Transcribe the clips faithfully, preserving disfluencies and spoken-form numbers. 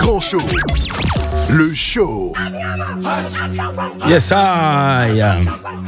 grand show. Le show. Yes, I am.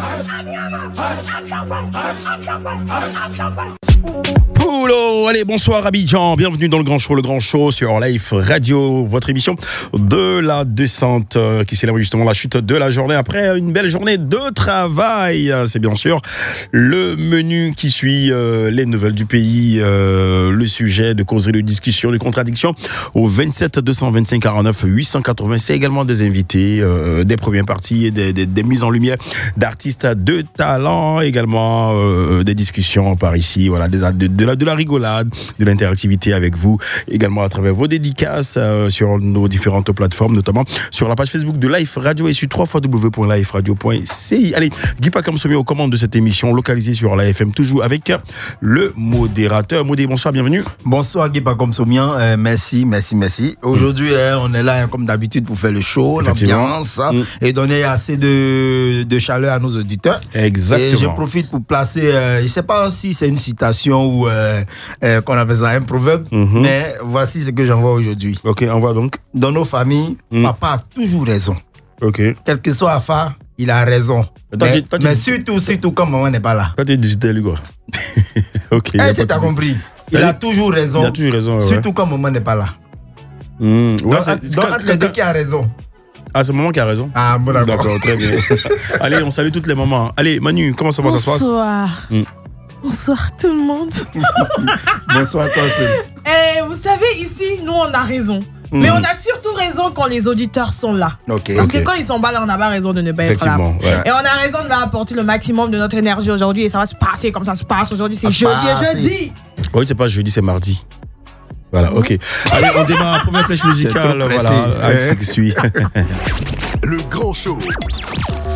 Poulo, allez, bonsoir Abidjan, bienvenue dans le Grand Show, le Grand Show sur Life Radio, votre émission de la descente euh, qui célèbre justement la chute de la journée après une belle journée de travail. C'est bien sûr le menu qui suit euh, les nouvelles du pays, euh, le sujet de causerie, de discussion, de contradiction au vingt-sept deux cent vingt-cinq quarante-neuf huit cent quatre-vingts. C'est également des invités, euh, des premières parties, des, des, des mises en lumière d'artistes de talent, également euh, des discussions par ici, voilà, des, de, de, la, de la rigolade, de l'interactivité avec vous, également à travers vos dédicaces euh, sur nos différentes plateformes, notamment sur la page Facebook de Life Radio et sur w w w point life radio point c i. Allez, Guy Pacam Sommier aux commandes de cette émission localisée sur la F M, toujours avec le modérateur. Modé, bonsoir, bienvenue. Bonsoir Guy Pacam Sommier, euh, merci, merci, merci. Aujourd'hui, mmh. euh, on est là hein, comme d'habitude pour faire le show, l'ambiance mmh. et donner assez de, de chaleur à nos auditeurs. Exactement. Et je profite pour placer, euh, je ne sais pas si c'est une citation ou euh, euh, qu'on appelle ça un proverbe, mmh. mais voici ce que j'envoie aujourd'hui. Ok, envoie donc. Dans nos familles, mmh. papa a toujours raison. Ok. Quel que soit Afar, il a raison. Attends, mais t'as, t'as, mais surtout, surtout quand maman n'est pas là. Toi, tu es digital, quoi. Ok. Eh, c'est t'as compris. Il Allez. a toujours raison. Il a toujours raison. Surtout ouais. quand maman n'est pas là. Mmh. Ouais, donc, c'est, donc entre les deux qui a raison. Ah, c'est maman qui a raison. Ah, bon, d'accord. D'accord, très bien. Allez, on salue toutes les mamans. Allez, Manu, comment ça va, ça se passe? Bonsoir. Mmh. Bonsoir tout le monde. Bonsoir toi, c'est... Eh, vous savez, ici, nous, on a raison. Mmh. Mais on a surtout raison quand les auditeurs sont là. Okay. Parce okay. que quand ils sont pas là, on n'a pas raison de ne pas être là. Ouais. Et on a raison de leur apporter le maximum de notre énergie aujourd'hui. Et ça va se passer comme ça se passe aujourd'hui. C'est ça jeudi et jeudi. Oui, c'est pas jeudi, c'est mardi. Voilà, ok. Allez, on démarre la première flèche musicale. Voilà, avec ce qui suit. Le grand show.